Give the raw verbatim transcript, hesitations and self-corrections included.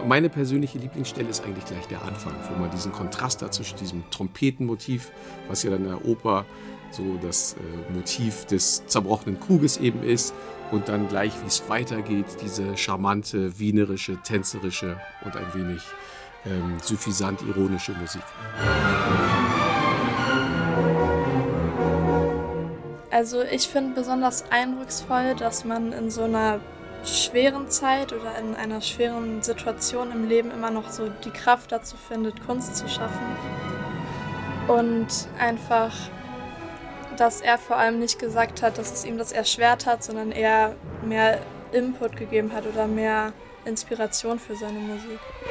Meine persönliche Lieblingsstelle ist eigentlich gleich der Anfang, wo man diesen Kontrast hat zwischen diesem Trompetenmotiv, was ja dann in der Oper so das äh, Motiv des zerbrochenen Kruges eben ist, und dann gleich, wie es weitergeht, diese charmante, wienerische, tänzerische und ein wenig ähm, suffisant ironische Musik. Also ich finde besonders eindrucksvoll, dass man in so einer schweren Zeit oder in einer schweren Situation im Leben immer noch so die Kraft dazu findet, Kunst zu schaffen. Und einfach, dass er vor allem nicht gesagt hat, dass es ihm das erschwert hat, sondern eher mehr Input gegeben hat oder mehr Inspiration für seine Musik.